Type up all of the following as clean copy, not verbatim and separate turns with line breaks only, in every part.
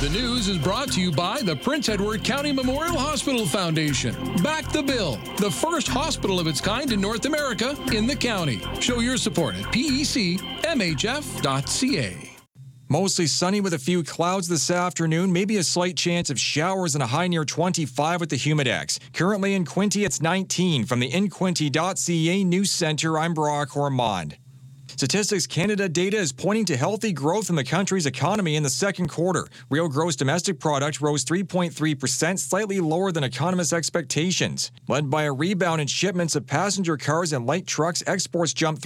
The news is brought to you by the Prince Edward County Memorial Hospital Foundation. Back the Bill, the first hospital of its kind in North America in the county. Show your support at pecmhf.ca.
Mostly sunny with a few clouds this afternoon, maybe a slight chance of showers and a high near 25 with the Humidex. Currently in Quinte, it's 19. From the inquinte.ca News Center, I'm Brock Ormond. Statistics Canada data is pointing to healthy growth in the country's economy in the second quarter. Real gross domestic product rose 3.3%, slightly lower than economists' expectations. Led by a rebound in shipments of passenger cars and light trucks, exports jumped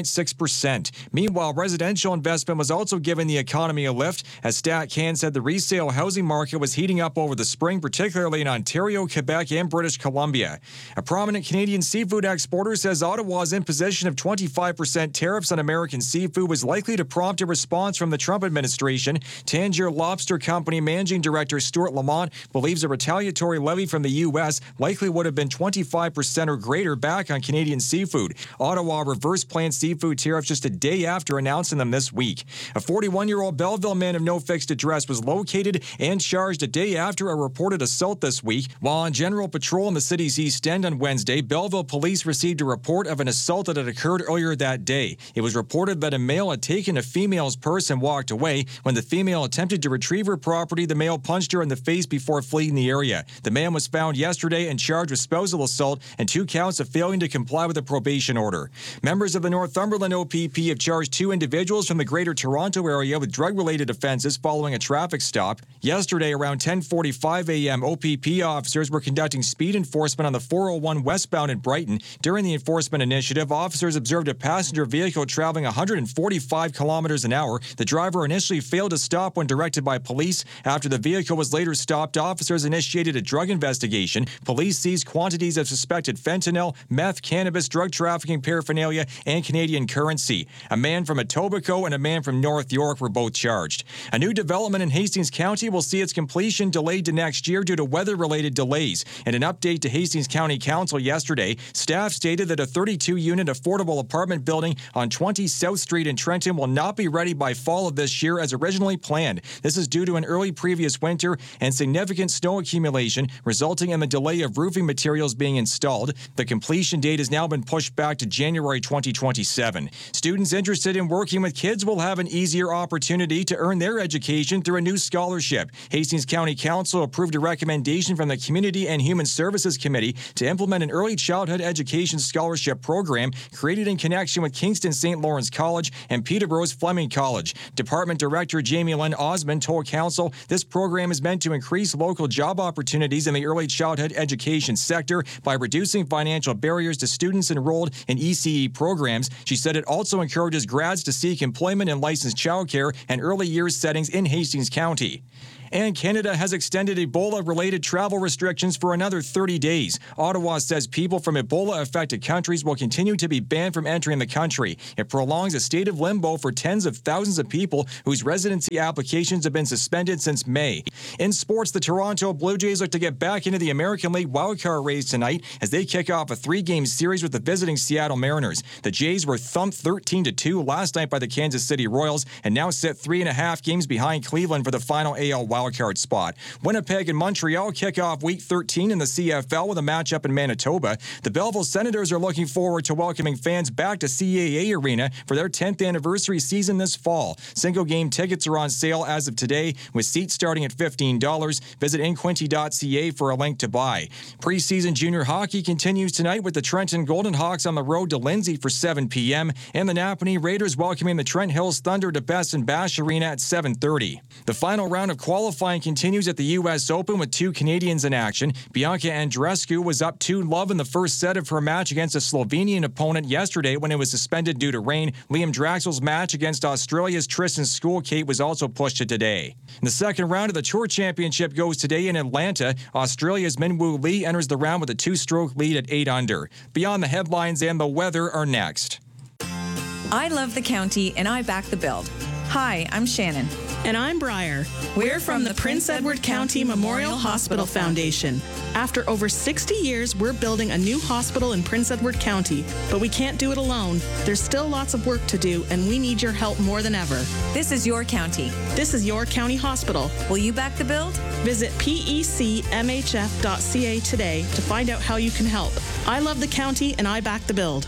3.6%. Meanwhile, residential investment was also giving the economy a lift, as StatCan said the resale housing market was heating up over the spring, particularly in Ontario, Quebec, and British Columbia. A prominent Canadian seafood exporter says Ottawa's imposition of 25% tariffs on American seafood was likely to prompt a response from the Trump administration. Tangier Lobster Company Managing Director Stuart Lamont believes a retaliatory levy from the U.S. likely would have been 25% or greater back on Canadian seafood. Ottawa reversed planned seafood tariffs just a day after announcing them this week. A 41-year-old Belleville man of no fixed address was located and charged a day after a reported assault this week. While on general patrol in the city's East End on Wednesday, Belleville police received a report of an assault that had occurred earlier that day. It was reported that a male had taken a female's purse and walked away. When the female attempted to retrieve her property, the male punched her in the face before fleeing the area. The man was found yesterday and charged with spousal assault and 2 counts of failing to comply with a probation order. Members of the Northumberland OPP have charged 2 individuals from the Greater Toronto area with drug-related offences following a traffic stop. Yesterday, around 10:45 a.m., OPP officers were conducting speed enforcement on the 401 westbound in Brighton. During the enforcement initiative, officers observed a passenger vehicle traveling 145 kilometers an hour. The driver initially failed to stop when directed by police. After the vehicle was later stopped, officers initiated a drug investigation. Police seized quantities of suspected fentanyl, meth, cannabis, drug trafficking paraphernalia, and Canadian currency. A man from Etobicoke and a man from North York were both charged. A new development in Hastings County will see its completion delayed to next year due to weather-related delays. In an update to Hastings County Council yesterday, staff stated that a 32-unit affordable apartment building on 20 South Street in Trenton will not be ready by fall of this year as originally planned. This is due to an early previous winter and significant snow accumulation, resulting in the delay of roofing materials being installed. The completion date has now been pushed back to January 2027. Students interested in working with kids will have an easier opportunity to earn their education through a new scholarship. Hastings County Council approved a recommendation from the Community and Human Services Committee to implement an early childhood education scholarship program created in connection with Kingston St. Lawrence College and Peterborough's Fleming College. Department Director Jamie Lynn Osmond told Council this program is meant to increase local job opportunities in the early childhood education sector by reducing financial barriers to students enrolled in ECE programs. She said it also encourages grads to seek employment in licensed childcare and early years settings in Hastings County. And Canada has extended Ebola-related travel restrictions for another 30 days. Ottawa says people from Ebola-affected countries will continue to be banned from entering the country. It prolongs a state of limbo for tens of thousands of people whose residency applications have been suspended since May. In sports, the Toronto Blue Jays look to get back into the American League wildcard race tonight as they kick off a 3-game series with the visiting Seattle Mariners. The Jays were thumped 13-2 last night by the Kansas City Royals and now sit 3.5 games behind Cleveland for the final AL wildcard spot. Winnipeg and Montreal kick off Week 13 in the CFL with a matchup in Manitoba. The Belleville Senators are looking forward to welcoming fans back to CAA Arena for their 10th anniversary season this fall. Single-game tickets are on sale as of today, with seats starting at $15. Visit inquinte.ca for a link to buy. Preseason junior hockey continues tonight with the Trenton Golden Hawks on the road to Lindsay for 7 p.m. and the Napanee Raiders welcoming the Trent Hills Thunder to Best and Bash Arena at 7:30. The final round of qualifying continues at the U.S. Open with 2 Canadians in action. Bianca Andreescu was up 2-love in the first set of her match against a Slovenian opponent yesterday when it was suspended due to rain. Liam Draxel's match against Australia's Tristan Schoolkate was also pushed to today. The second round of the Tour Championship goes today in Atlanta. Australia's Minwoo Lee enters the round with a 2-stroke lead at 8 under. Beyond the headlines and the weather are next.
I love the county and I back the build. Hi, I'm Shannon.
And I'm Briar. We're from the Prince Edward County Memorial Hospital Foundation. After over 60 years, we're building a new hospital in Prince Edward County, but we can't do it alone. There's still lots of work to do, and we need your help more than ever.
This is your county.
This is your county hospital.
Will you back the build?
Visit pecmhf.ca today to find out how you can help. I love the county, and I back the build.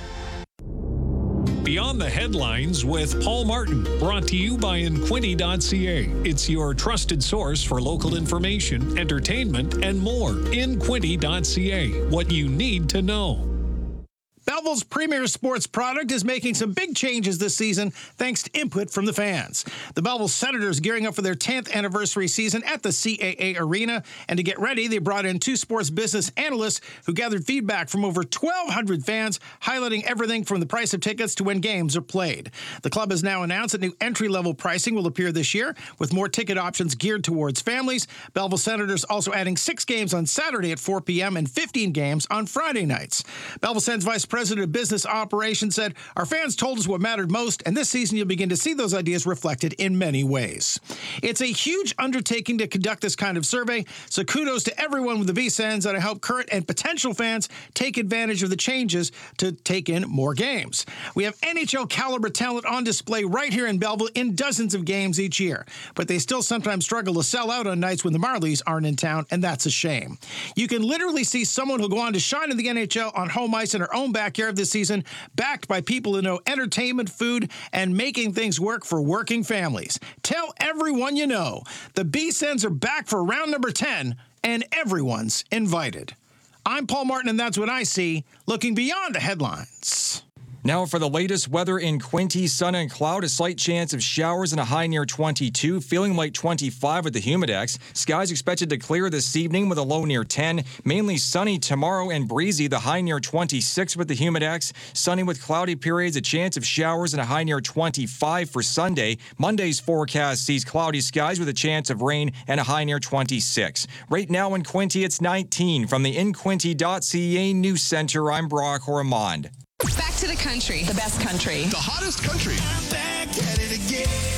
Beyond the Headlines with Paul Martin, brought to you by Inquinty.ca. It's your trusted source for local information, entertainment, and more. Inquinty.ca, what you need to know.
Belleville's premier sports product is making some big changes this season thanks to input from the fans. The Belleville Senators gearing up for their 10th anniversary season at the CAA Arena. And to get ready, they brought in 2 sports business analysts who gathered feedback from over 1,200 fans, highlighting everything from the price of tickets to when games are played. The club has now announced that new entry-level pricing will appear this year, with more ticket options geared towards families. Belleville Senators also adding 6 games on Saturday at 4 p.m. and 15 games on Friday nights. Belleville Sens Vice President of Business Operations said, "Our fans told us what mattered most, and this season you'll begin to see those ideas reflected in many ways." It's a huge undertaking to conduct this kind of survey, so kudos to everyone with the V-Sens, and I hope current and potential fans take advantage of the changes to take in more games. We have NHL caliber talent on display right here in Belleville in dozens of games each year, but they still sometimes struggle to sell out on nights when the Marlies aren't in town, and that's a shame. You can literally see someone who'll go on to shine in the NHL on home ice in her own backyard this season, backed by people who know entertainment, food, and making things work for working families. Tell everyone you know. The B-Sens are back for round number 10, and everyone's invited. I'm Paul Martin, and that's what I see, looking beyond the headlines.
Now for the latest weather in Quinte, sun and cloud, a slight chance of showers and a high near 22, feeling like 25 with the humidex. Skies expected to clear this evening with a low near 10. Mainly sunny tomorrow and breezy, the high near 26 with the humidex. Sunny with cloudy periods, a chance of showers and a high near 25 for Sunday. Monday's forecast sees cloudy skies with a chance of rain and a high near 26. Right now in Quinte, it's 19. From the Inquinty.ca News Center, I'm Brock Ormond.
Back to the country.
The best country.
The hottest country.
I'm back at it again.